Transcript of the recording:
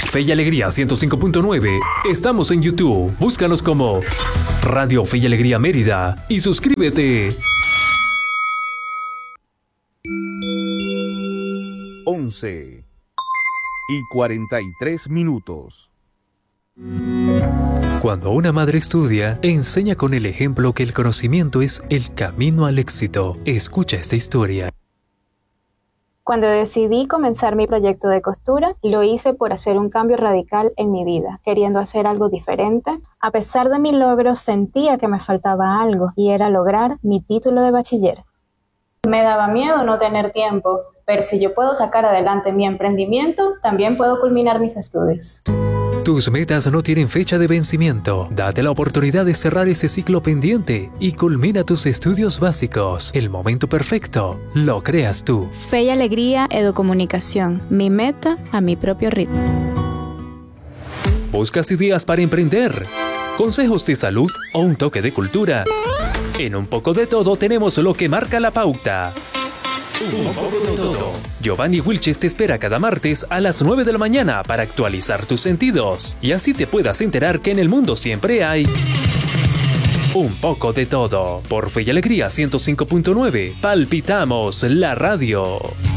Fe y Alegría 105.9. Estamos en YouTube. Búscanos como Radio Fe y Alegría Mérida y suscríbete. 11:43. Cuando una madre estudia, enseña con el ejemplo que el conocimiento es el camino al éxito. Escucha esta historia. Cuando decidí comenzar mi proyecto de costura, lo hice por hacer un cambio radical en mi vida, queriendo hacer algo diferente. A pesar de mi logro, sentía que me faltaba algo y era lograr mi título de bachiller. Me daba miedo no tener tiempo, pero si yo puedo sacar adelante mi emprendimiento, también puedo culminar mis estudios. Tus metas no tienen fecha de vencimiento. Date la oportunidad de cerrar ese ciclo pendiente y culmina tus estudios básicos. El momento perfecto lo creas tú. Fe y Alegría Educomunicación. Mi meta a mi propio ritmo. ¿Buscas ideas para emprender? ¿Consejos de salud o un toque de cultura? En Un Poco de Todo tenemos lo que marca la pauta. Un poco de todo. Giovanni Wilches te espera cada martes a las 9 de la mañana para actualizar tus sentidos y así te puedas enterar que en el mundo siempre hay un poco de todo. Por Fe y Alegría 105.9, palpitamos la radio.